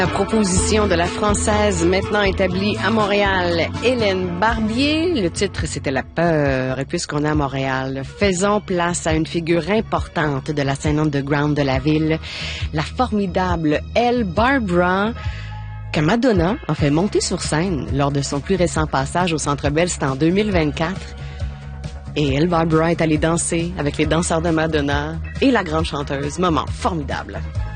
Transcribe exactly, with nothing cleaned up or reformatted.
La proposition de la Française maintenant établie à Montréal, Hélène Barbier. Le titre, c'était La peur. Et puisqu'on est à Montréal, faisons place à une figure importante de la scène underground de la ville, la formidable Elle Barbara, que Madonna a fait monter sur scène lors de son plus récent passage au Centre Bell, c'était en deux mille vingt-quatre. Et Elle Barbara est allée danser avec les danseurs de Madonna et la grande chanteuse. Moment formidable.